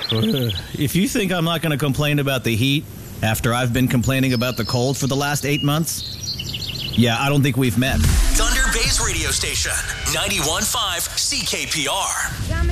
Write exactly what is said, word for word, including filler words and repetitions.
If you think I'm not going to complain about the heat after I've been complaining about the cold for the last eight months, yeah, I don't think we've met. Thunder Bay's radio station, ninety-one point five C K P R.